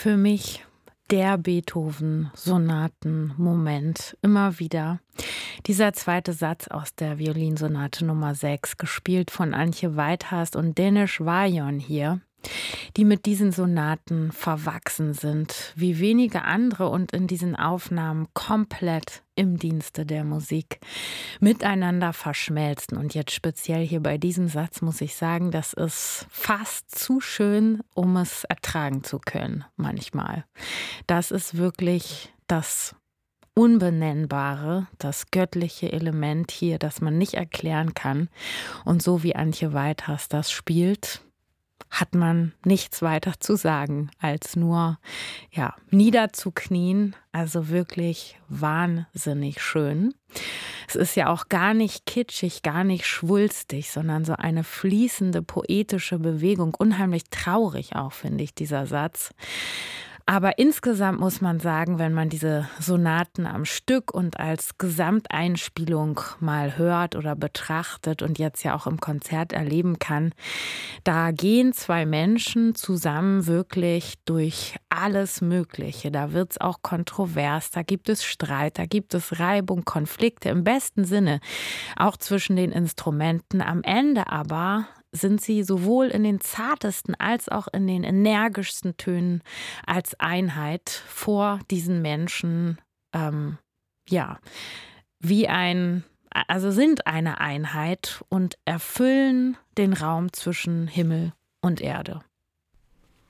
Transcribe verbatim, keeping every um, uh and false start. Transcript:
Für mich der Beethoven-Sonaten-Moment immer wieder. Dieser zweite Satz aus der Violinsonate Nummer sechs, gespielt von Antje Weithast und Denis Vajon hier, die mit diesen Sonaten verwachsen sind, wie wenige andere und in diesen Aufnahmen komplett im Dienste der Musik miteinander verschmelzen. Und jetzt speziell hier bei diesem Satz muss ich sagen, das ist fast zu schön, um es ertragen zu können, manchmal. Das ist wirklich das Unbenennbare, das göttliche Element hier, das man nicht erklären kann. Und so wie Antje Weithast das spielt, hat man nichts weiter zu sagen, als nur ja, niederzuknien. Also wirklich wahnsinnig schön. Es ist ja auch gar nicht kitschig, gar nicht schwulstig, sondern so eine fließende, poetische Bewegung. Unheimlich traurig auch, finde ich, dieser Satz. Aber insgesamt muss man sagen, wenn man diese Sonaten am Stück und als Gesamteinspielung mal hört oder betrachtet und jetzt ja auch im Konzert erleben kann, da gehen zwei Menschen zusammen wirklich durch alles Mögliche. Da wird es auch kontrovers, da gibt es Streit, da gibt es Reibung, Konflikte im besten Sinne, auch zwischen den Instrumenten. Am Ende aber sind sie sowohl in den zartesten als auch in den energischsten Tönen als Einheit vor diesen Menschen, ähm, ja, wie ein, also sind eine Einheit und erfüllen den Raum zwischen Himmel und Erde.